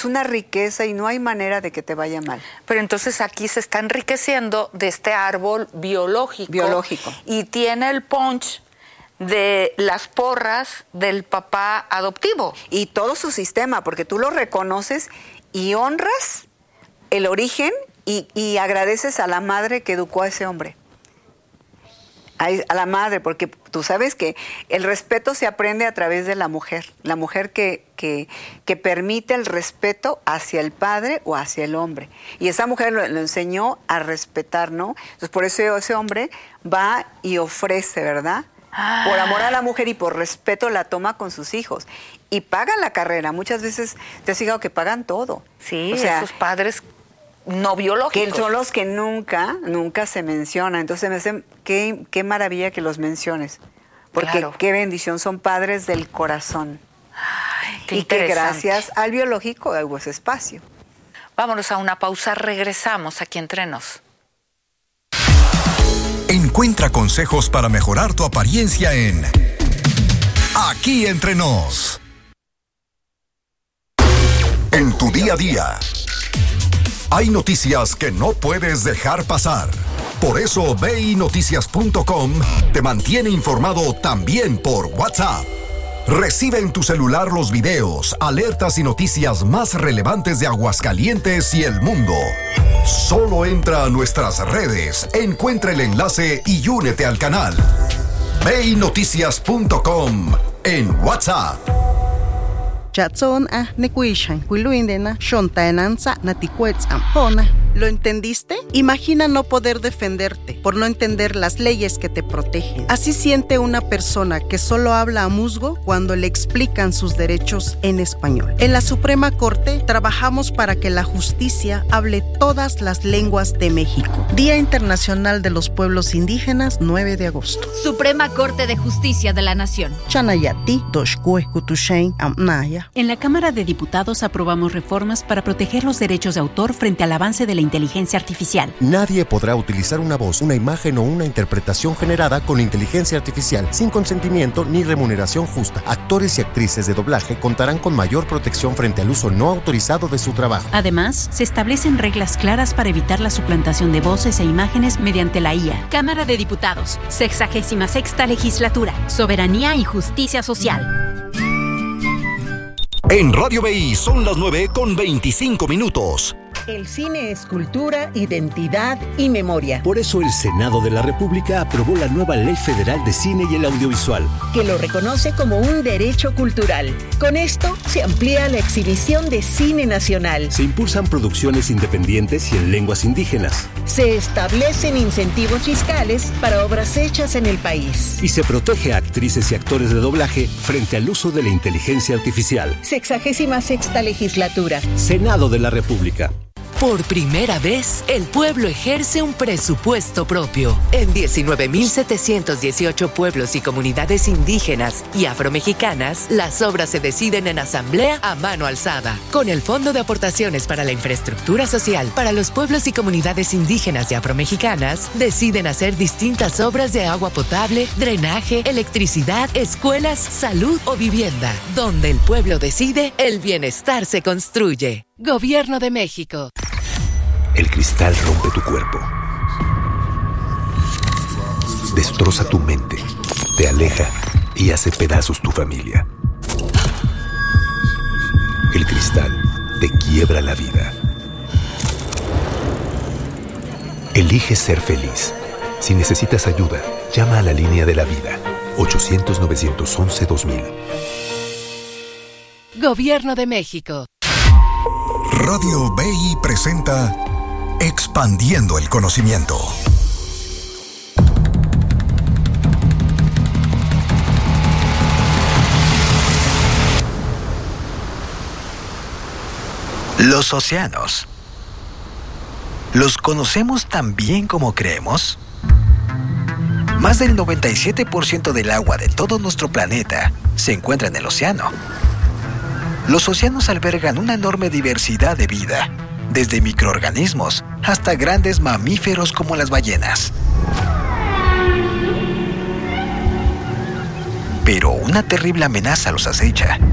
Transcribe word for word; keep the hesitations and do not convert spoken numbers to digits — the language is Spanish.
es una riqueza y no hay manera de que te vaya mal. Pero entonces aquí se está enriqueciendo de este árbol biológico. Biológico. Y tiene el punch de las porras del papá adoptivo. Y todo su sistema, porque tú lo reconoces y honras el origen y, y agradeces a la madre que educó a ese hombre. A, a la madre, porque tú sabes que el respeto se aprende a través de la mujer. La mujer que, que, que permite el respeto hacia el padre o hacia el hombre. Y esa mujer lo, lo enseñó a respetar, ¿no? Entonces por eso ese hombre va y ofrece, ¿verdad? Ah. Por amor a la mujer y por respeto la toma con sus hijos. Y pagan la carrera. Muchas veces te has fijado que pagan todo. Sí, o sea, esos padres no biológicos. Que son los que nunca, nunca se mencionan. Entonces me hace, qué, qué maravilla que los menciones. Porque claro. Qué bendición, son padres del corazón. Ay, qué y que interesante. gracias al biológico hubo ese espacio. Vámonos a una pausa, regresamos aquí Entre Nos. Encuentra consejos para mejorar tu apariencia en Aquí Entre Nos. En tu día a día hay noticias que no puedes dejar pasar. Por eso ve y noticias punto com te mantiene informado también por WhatsApp. Recibe en tu celular los videos, alertas y noticias más relevantes de Aguascalientes y el mundo. Solo entra a nuestras redes, encuentra el enlace y únete al canal. ve y noticias punto com en WhatsApp. Chatson a nekuishan kuiluindena shontaenanza naticuetz ampona. ¿Lo entendiste? Imagina no poder defenderte por no entender las leyes que te protegen. Así siente una persona que solo habla a musgo cuando le explican sus derechos en español. En la Suprema Corte trabajamos para que la justicia hable todas las lenguas de México. Día Internacional de los Pueblos Indígenas, nueve de agosto. Suprema Corte de Justicia de la Nación. Chanayati, Doshkue, Kutushain, Amnaya. En la Cámara de Diputados aprobamos reformas para proteger los derechos de autor frente al avance de la inteligencia artificial. Nadie podrá utilizar una voz, una imagen o una interpretación generada con inteligencia artificial sin consentimiento ni remuneración justa. Actores y actrices de doblaje contarán con mayor protección frente al uso no autorizado de su trabajo. Además, se establecen reglas claras para evitar la suplantación de voces e imágenes mediante la I A. Cámara de Diputados, sexagésima sexta legislatura, soberanía y justicia social. En Radio B I son las nueve con veinticinco minutos. El cine es cultura, identidad y memoria. Por eso el Senado de la República aprobó la nueva Ley Federal de Cine y el Audiovisual, que lo reconoce como un derecho cultural. Con esto se amplía la exhibición de cine nacional. Se impulsan producciones independientes y en lenguas indígenas. Se establecen incentivos fiscales para obras hechas en el país. Y se protege a actrices y actores de doblaje frente al uso de la inteligencia artificial. Sexagésima sexta legislatura. Senado de la República. Por primera vez, el pueblo ejerce un presupuesto propio. En diecinueve mil setecientos dieciocho pueblos y comunidades indígenas y afromexicanas, las obras se deciden en asamblea a mano alzada. Con el Fondo de Aportaciones para la Infraestructura Social para los pueblos y comunidades indígenas y afromexicanas, deciden hacer distintas obras de agua potable, drenaje, electricidad, escuelas, salud o vivienda. Donde el pueblo decide, el bienestar se construye. Gobierno de México. El cristal rompe tu cuerpo, destroza tu mente, te aleja y hace pedazos tu familia. El cristal te quiebra la vida. Elige ser feliz. Si necesitas ayuda, llama a la línea de la vida, ochocientos, novecientos once, dos mil. Gobierno de México. Radio B I presenta Expandiendo el Conocimiento. Los océanos. ¿Los conocemos tan bien como creemos? Más del noventa y siete por ciento del agua de todo nuestro planeta se encuentra en el océano. Los océanos albergan una enorme diversidad de vida, desde microorganismos hasta grandes mamíferos como las ballenas. Pero una terrible amenaza los acecha.